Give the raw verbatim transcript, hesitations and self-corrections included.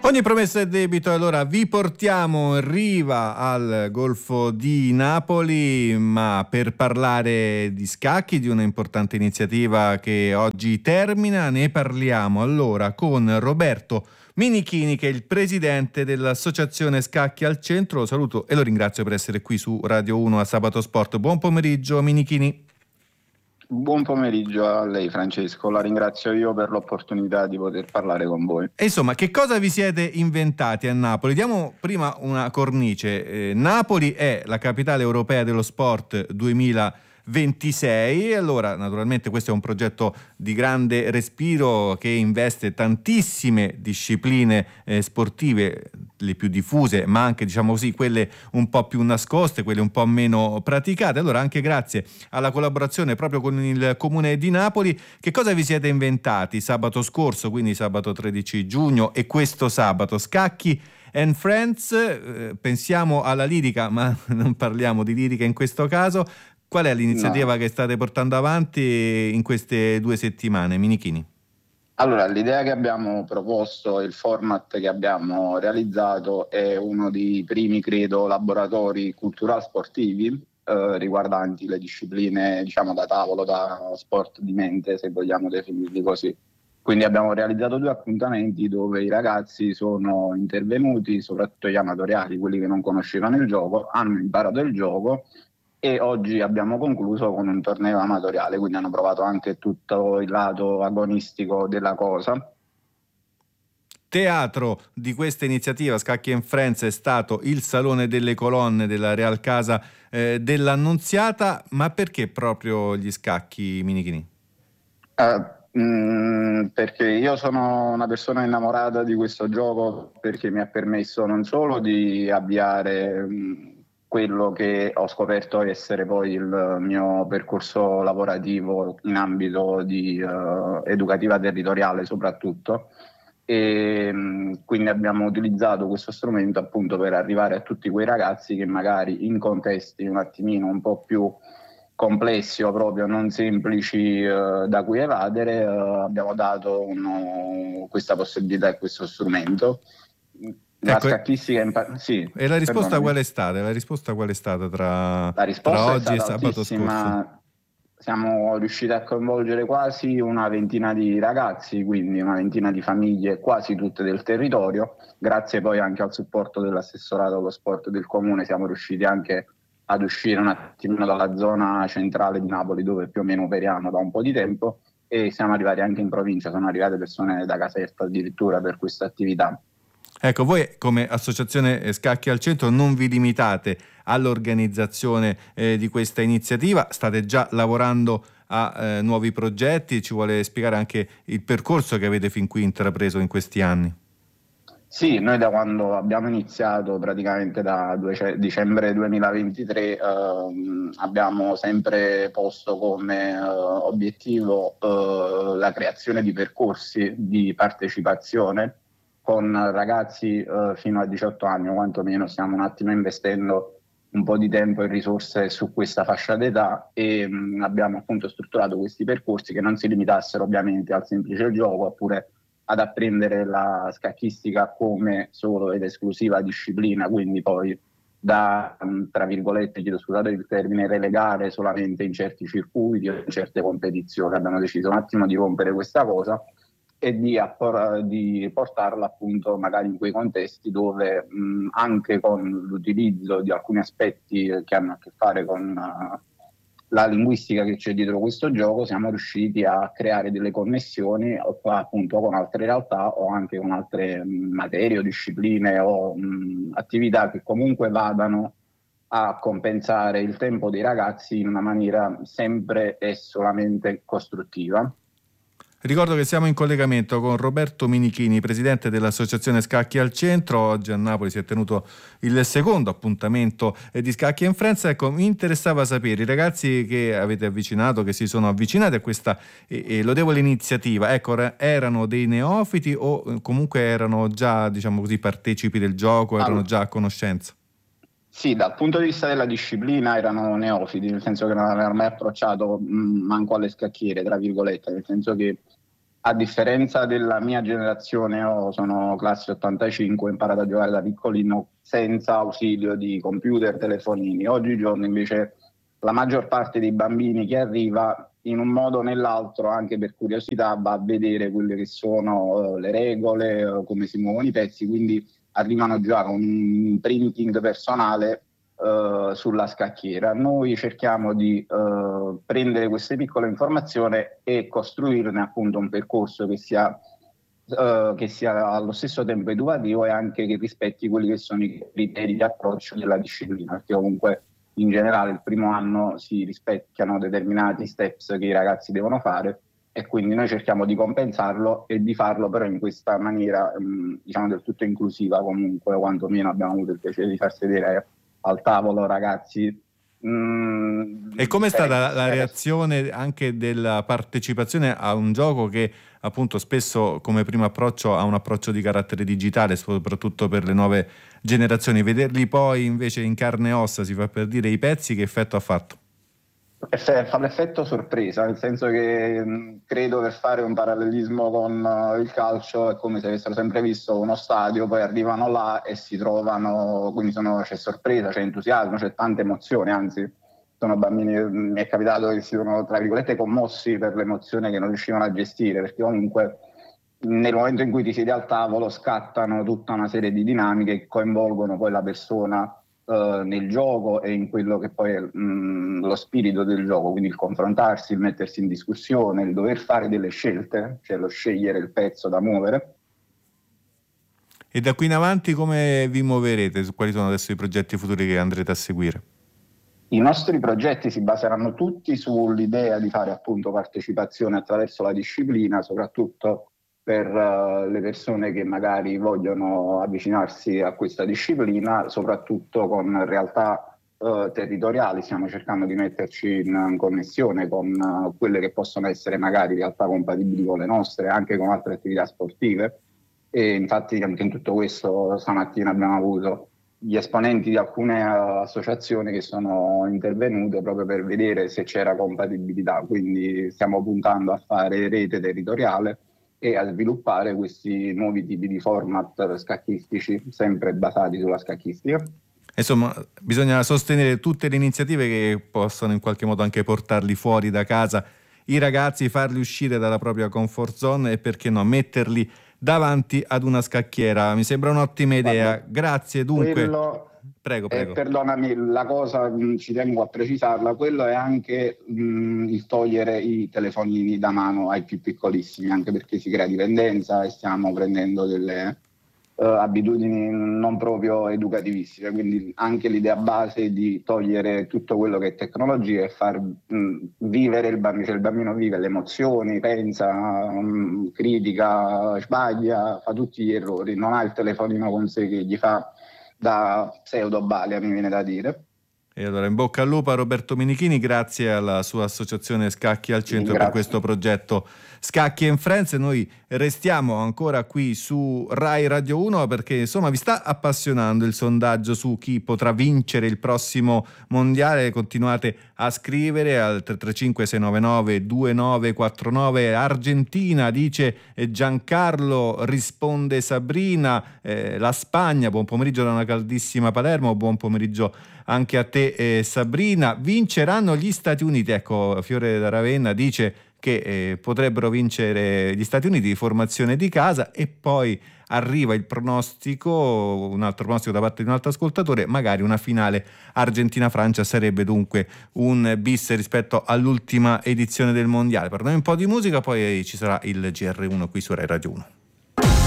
Ogni promessa è debito, allora vi portiamo in riva al Golfo di Napoli, ma per parlare di scacchi, di una importante iniziativa che oggi termina, ne parliamo allora con Roberto Minichini, che è il presidente dell'Associazione Scacchi al Centro. Lo saluto e lo ringrazio per essere qui su Radio uno a Sabato Sport. Buon pomeriggio Minichini. Buon pomeriggio a lei Francesco, la ringrazio io per l'opportunità di poter parlare con voi. E insomma, che cosa vi siete inventati a Napoli? Diamo prima una cornice. Eh, Napoli è la capitale europea dello sport duemilaventisei e allora naturalmente questo è un progetto di grande respiro che investe tantissime discipline eh, sportive, le più diffuse, ma anche diciamo così quelle un po' più nascoste, quelle un po' meno praticate. Allora anche grazie alla collaborazione proprio con il Comune di Napoli, che cosa vi siete inventati sabato scorso, quindi sabato tredici giugno e questo sabato? Scacchi and Friends, eh, pensiamo alla lirica ma non parliamo di lirica in questo caso. Qual è l'iniziativa no. che state portando avanti in queste due settimane, Minichini? Allora, l'idea che abbiamo proposto, il format che abbiamo realizzato è uno dei primi, credo, laboratori culturali sportivi eh, riguardanti le discipline, diciamo, da tavolo, da sport di mente, se vogliamo definirli così. Quindi abbiamo realizzato due appuntamenti dove i ragazzi sono intervenuti, soprattutto gli amatoriali, quelli che non conoscevano il gioco, hanno imparato il gioco e oggi abbiamo concluso con un torneo amatoriale, quindi hanno provato anche tutto il lato agonistico della cosa. Teatro di questa iniziativa Scacchi and Friends è stato il Salone delle Colonne della Real Casa eh, dell'Annunziata, ma perché proprio gli scacchi, Minichini? Uh, mh, perché io sono una persona innamorata di questo gioco, perché mi ha permesso non solo di avviare mh, quello che ho scoperto essere poi il mio percorso lavorativo in ambito di uh, educativa territoriale soprattutto, e mh, quindi abbiamo utilizzato questo strumento appunto per arrivare a tutti quei ragazzi che magari in contesti un attimino un po' più complessi o proprio non semplici uh, da cui evadere, uh, abbiamo dato uno, questa possibilità e questo strumento. La ecco, scacchistica impa- sì, e la risposta perdonami. qual è stata? La risposta qual è stata tra, La risposta tra è oggi e stata sabato altissima. scorso? Siamo riusciti a coinvolgere quasi una ventina di ragazzi, quindi una ventina di famiglie, quasi tutte del territorio. Grazie poi anche al supporto dell'assessorato allo sport del comune siamo riusciti anche ad uscire un attimino dalla zona centrale di Napoli, dove più o meno operiamo da un po' di tempo, e siamo arrivati anche in provincia, sono arrivate persone da Caserta addirittura per questa attività. Ecco, voi come Associazione Scacchi al Centro non vi limitate all'organizzazione eh, di questa iniziativa, state già lavorando a eh, nuovi progetti. Ci vuole spiegare anche il percorso che avete fin qui intrapreso in questi anni? Sì, noi da quando abbiamo iniziato, praticamente da dicembre duemilaventitré, ehm, abbiamo sempre posto come eh, obiettivo eh, la creazione di percorsi di partecipazione con ragazzi eh, fino a diciotto anni, o quantomeno stiamo un attimo investendo un po' di tempo e risorse su questa fascia d'età, e mh, abbiamo appunto strutturato questi percorsi che non si limitassero ovviamente al semplice gioco, oppure ad apprendere la scacchistica come solo ed esclusiva disciplina, quindi poi da, tra virgolette, chiedo scusate il termine, relegare solamente in certi circuiti o in certe competizioni. Abbiamo deciso un attimo di rompere questa cosa e di, appor- di portarla appunto magari in quei contesti dove mh, anche con l'utilizzo di alcuni aspetti che hanno a che fare con uh, la linguistica che c'è dietro questo gioco, siamo riusciti a creare delle connessioni appunto con altre realtà o anche con altre mh, materie o discipline o mh, attività che comunque vadano a compensare il tempo dei ragazzi in una maniera sempre e solamente costruttiva. Ricordo che siamo in collegamento con Roberto Minichini, presidente dell'Associazione Scacchi al Centro. Oggi a Napoli si è tenuto il secondo appuntamento di Scacchi and Friends. Ecco, mi interessava sapere, i ragazzi che avete avvicinato, che si sono avvicinati a questa eh, eh, lodevole iniziativa, ecco, erano dei neofiti o comunque erano già, diciamo così, partecipi del gioco, erano già a conoscenza? Sì, dal punto di vista della disciplina erano neofiti, nel senso che non avevano mai approcciato mh, manco alle scacchiere, tra virgolette, nel senso che A differenza della mia generazione, io sono classe ottantacinque, ho imparato a giocare da piccolino senza ausilio di computer, telefonini. Oggigiorno invece la maggior parte dei bambini che arriva, in un modo o nell'altro, anche per curiosità, va a vedere quelle che sono uh, le regole, uh, come si muovono i pezzi, quindi arrivano già con un imprinting personale uh, sulla scacchiera. Noi cerchiamo di uh, prendere queste piccole informazioni e costruirne appunto un percorso che sia, uh, che sia allo stesso tempo educativo e anche che rispetti quelli che sono i criteri di approccio della disciplina, perché comunque in generale il primo anno si rispecchiano determinati steps che i ragazzi devono fare e quindi noi cerchiamo di compensarlo e di farlo però in questa maniera mh, diciamo del tutto inclusiva. Comunque quantomeno abbiamo avuto il piacere di far sedere al tavolo ragazzi. mh, E com'è stata la, la reazione anche della partecipazione a un gioco che appunto spesso come primo approccio ha un approccio di carattere digitale, soprattutto per le nuove generazioni, vederli poi invece in carne e ossa, si fa per dire, i pezzi, che effetto ha fatto? Fa l'effetto sorpresa, nel senso che mh, credo, per fare un parallelismo con uh, il calcio, è come se avessero sempre visto uno stadio, poi arrivano là e si trovano, quindi sono, c'è sorpresa, c'è entusiasmo, c'è tanta emozione, anzi sono bambini, mi è capitato che si sono tra virgolette commossi per l'emozione che non riuscivano a gestire, perché comunque nel momento in cui ti siedi al tavolo scattano tutta una serie di dinamiche che coinvolgono poi la persona uh, nel gioco e in quello che poi è mh, lo spirito del gioco, quindi il confrontarsi, il mettersi in discussione, il dover fare delle scelte, cioè lo scegliere il pezzo da muovere. E da qui in avanti come vi muoverete? Quali sono adesso i progetti futuri che andrete a seguire? I nostri progetti si baseranno tutti sull'idea di fare appunto partecipazione attraverso la disciplina, soprattutto per uh, le persone che magari vogliono avvicinarsi a questa disciplina, soprattutto con realtà uh, territoriali. Stiamo cercando di metterci in, in connessione con uh, quelle che possono essere magari realtà compatibili con le nostre, anche con altre attività sportive. E infatti anche in tutto questo stamattina abbiamo avuto gli esponenti di alcune uh, associazioni che sono intervenute proprio per vedere se c'era compatibilità, quindi stiamo puntando a fare rete territoriale e a sviluppare questi nuovi tipi di format scacchistici, sempre basati sulla scacchistica. Insomma, bisogna sostenere tutte le iniziative che possono in qualche modo anche portarli fuori da casa, i ragazzi, farli uscire dalla propria comfort zone e, perché no, metterli davanti ad una scacchiera. Mi sembra un'ottima idea. Vabbè, grazie dunque. Quello, prego, prego. Eh, perdonami, la cosa, mh, ci tengo a precisarla, quello è anche mh, il togliere i telefonini da mano ai più piccolissimi, anche perché si crea dipendenza e stiamo prendendo delle uh, abitudini non proprio educativissime, quindi anche l'idea base di togliere tutto quello che è tecnologia e far mh, vivere il bambino, cioè il bambino vive le emozioni, pensa, mh, critica, sbaglia, fa tutti gli errori, non ha il telefonino con sé che gli fa da pseudo balia, mi viene da dire. E allora in bocca al lupo a Roberto Minichini, grazie alla sua associazione Scacchi al Centro per questo progetto Scacchi and Friends. Noi restiamo ancora qui su Rai Radio uno perché insomma vi sta appassionando il sondaggio su chi potrà vincere il prossimo mondiale. Continuate a scrivere al tre tre cinque sei nove nove due nove quattro nove. Argentina, dice Giancarlo, risponde Sabrina. eh, la Spagna, buon pomeriggio da una caldissima Palermo, buon pomeriggio anche a te eh, Sabrina. Vinceranno gli Stati Uniti, ecco Fiore da Ravenna dice che eh, potrebbero vincere gli Stati Uniti di formazione di casa. E poi arriva il pronostico, un altro pronostico da parte di un altro ascoltatore, magari una finale Argentina-Francia sarebbe dunque un bis rispetto all'ultima edizione del mondiale. Parliamo un po' di musica, poi ci sarà il G R uno qui su Rai Radio uno.